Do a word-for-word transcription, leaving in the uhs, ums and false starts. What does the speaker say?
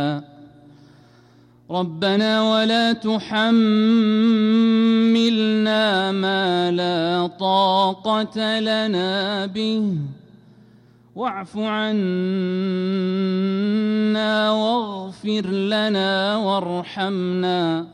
ربنا ولا تحملنا ما لا طاقة لنا به واعف عنا واغفر لنا وارحمنا